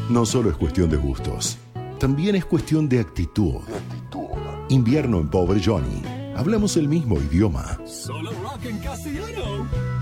No solo es cuestión de gustos, también es cuestión de actitud. Invierno en Pobre Johnny. Hablamos el mismo idioma. Solo rock en castellano.